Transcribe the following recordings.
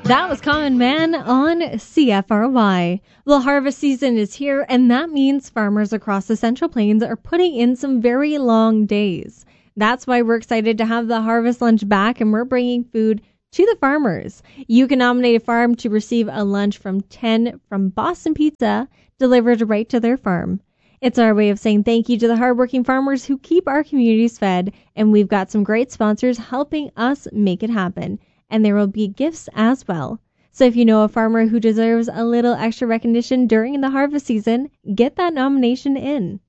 That was Common Man on CFRY. Well, harvest season is here, and that means farmers across the Central Plains are putting in some very long days. That's why we're excited to have the Harvest Lunch back, and we're bringing food to the farmers. You can nominate a farm to receive a lunch from 10 from Boston Pizza delivered right to their farm. It's our way of saying thank you to the hardworking farmers who keep our communities fed, and we've got some great sponsors helping us make it happen. And there will be gifts as well. So if you know a farmer who deserves a little extra recognition during the harvest season, get that nomination in.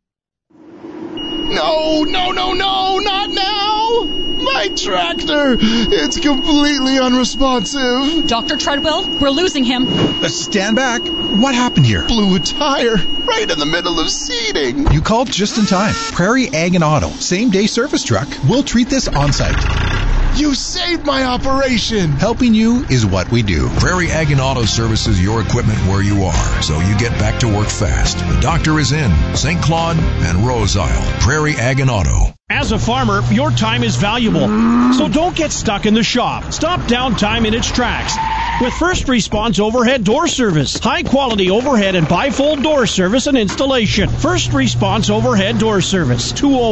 No, not now! My tractor! It's completely unresponsive. Dr. Treadwell, we're losing him. Stand back. What happened here? Blew a tire right in the middle of seeding. You called just in time. Prairie Ag and Auto, same-day service truck. We'll treat this on-site. You saved my operation! Helping you is what we do. Prairie Ag and Auto services your equipment where you are, so you get back to work fast. The doctor is in St. Claude and Rose Isle. Prairie Ag and Auto. As a farmer, your time is valuable, so don't get stuck in the shop. Stop downtime in its tracks with First Response Overhead Door Service. High-quality overhead and bifold door service and installation. First Response Overhead Door Service,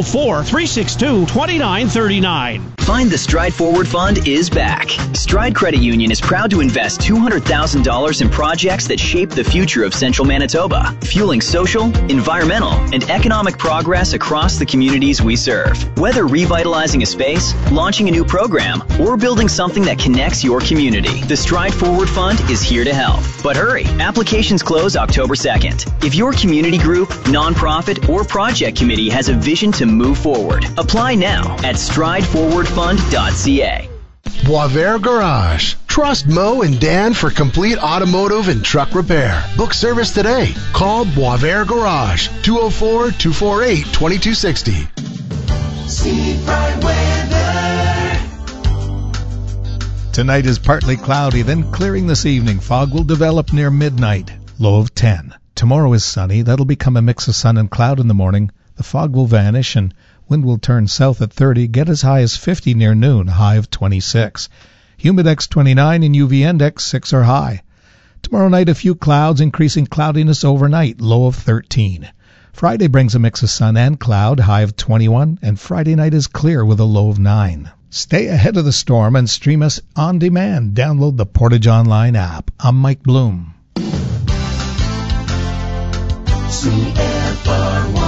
204-362-2939. Find the Stride Forward Fund is back. Stride Credit Union is proud to invest $200,000 in projects that shape the future of Central Manitoba, fueling social, environmental, and economic progress across the communities we serve. Whether revitalizing a space, launching a new program, or building something that connects your community, the Stride Forward Fund is here to help. But hurry, applications close October 2nd. If your community group, nonprofit, or project committee has a vision to move forward, apply now at strideforwardfund.ca. Boisvert Garage. Trust Mo and Dan for complete automotive and truck repair. Book service today. Call Boisvert Garage, 204-248-2260. Seafront weather. Tonight is partly cloudy, then clearing this evening. Fog will develop near midnight. Low of 10. Tomorrow is sunny. That'll become a mix of sun and cloud in the morning. The fog will vanish and wind will turn south at 30, get as high as 50 near noon, high of 26. Humidex 29 and UV index 6 are high. Tomorrow night a few clouds, increasing cloudiness overnight, low of 13. Friday brings a mix of sun and cloud, high of 21, and Friday night is clear with a low of 9. Stay ahead of the storm and stream us on demand. Download the Portage Online app. I'm Mike Bloom. CFRY.